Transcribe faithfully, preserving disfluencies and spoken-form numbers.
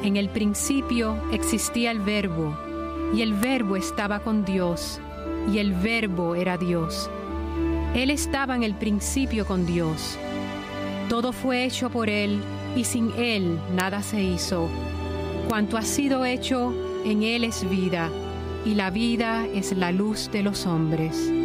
En el principio existía el Verbo, y el Verbo estaba con Dios, y el Verbo era Dios. Él estaba en el principio con Dios. Todo fue hecho por Él, y sin Él nada se hizo. Cuanto ha sido hecho, en Él es vida, y la vida es la luz de los hombres.